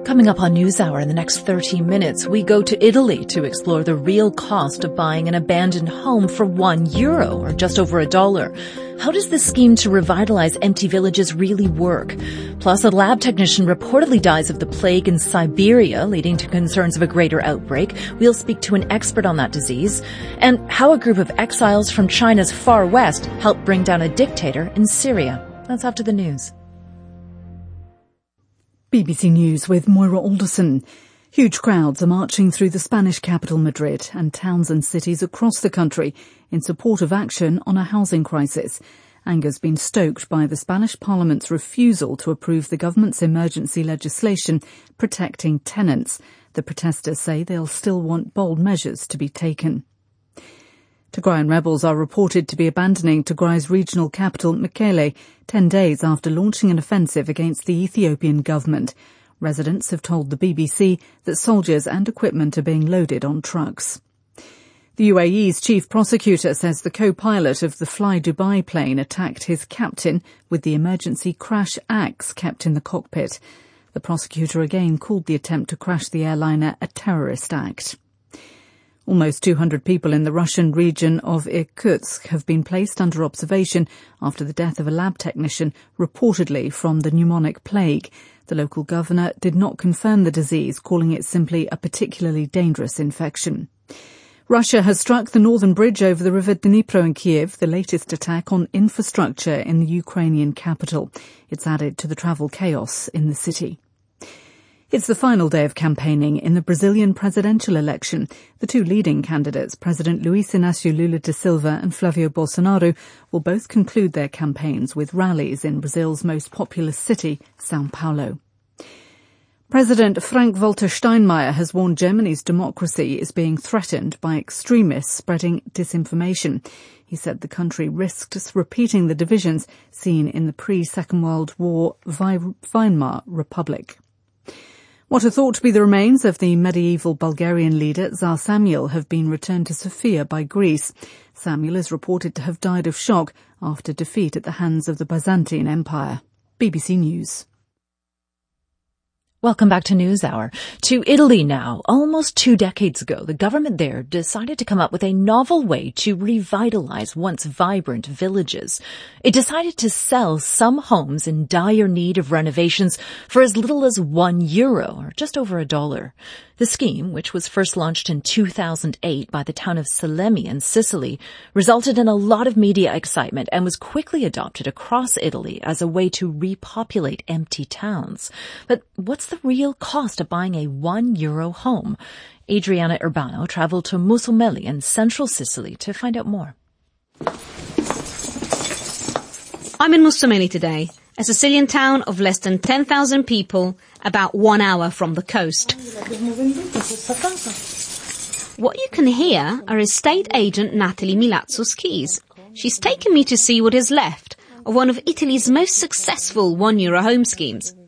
Coming up on NewsHour in the next 30 minutes, we go to Italy to explore the real cost of buying an abandoned home for €1, or just over $1. How does the scheme to revitalize empty villages really work? Plus, a lab technician reportedly dies of the plague in Siberia, leading to concerns of a greater outbreak. We'll speak to an expert on that disease. And how a group of exiles from China's far west helped bring down a dictator in Syria. That's after the news. BBC News with Moira Alderson. Huge crowds are marching through the Spanish capital Madrid and towns and cities across the country in support of action on a housing crisis. Anger's been stoked by the Spanish Parliament's refusal to approve the government's emergency legislation protecting tenants. The protesters say they'll still want bold measures to be taken. Tigrayan rebels are reported to be abandoning Tigray's regional capital, Mekele, 10 days after launching an offensive against the Ethiopian government. Residents have told the BBC that soldiers and equipment are being loaded on trucks. The UAE's chief prosecutor says the co-pilot of the Fly Dubai plane attacked his captain with the emergency crash axe kept in the cockpit. The prosecutor again called the attempt to crash the airliner a terrorist act. Almost 200 people in the Russian region of Irkutsk have been placed under observation after the death of a lab technician, reportedly from the pneumonic plague. The local governor did not confirm the disease, calling it simply a particularly dangerous infection. Russia has struck the northern bridge over the river Dnipro in Kiev, the latest attack on infrastructure in the Ukrainian capital. It's added to the travel chaos in the city. It's the final day of campaigning in the Brazilian presidential election. The two leading candidates, President Luiz Inácio Lula da Silva and Flávio Bolsonaro, will both conclude their campaigns with rallies in Brazil's most populous city, São Paulo. President Frank-Walter Steinmeier has warned Germany's democracy is being threatened by extremists spreading disinformation. He said the country risks repeating the divisions seen in the pre-Second World War Weimar Republic. What are thought to be the remains of the medieval Bulgarian leader Tsar Samuel have been returned to Sofia by Greece. Samuel is reported to have died of shock after defeat at the hands of the Byzantine Empire. BBC News. Welcome back to NewsHour. To Italy now. Almost 2 decades ago, the government there decided to come up with a novel way to revitalize once vibrant villages. It decided to sell some homes in dire need of renovations for as little as €1, or just over $1. The scheme, which was first launched in 2008 by the town of Salemi in Sicily, resulted in a lot of media excitement and was quickly adopted across Italy as a way to repopulate empty towns. But what's the real cost of buying a €1 home? Adriana Urbano traveled to Musumeli in central Sicily to find out more. I'm in Musumeli today, a Sicilian town of less than 10,000 people, about 1 hour from the coast. What you can hear are estate agent Natalie Milazzo's keys. She's taken me to see what is left of one of Italy's most successful €1 home schemes.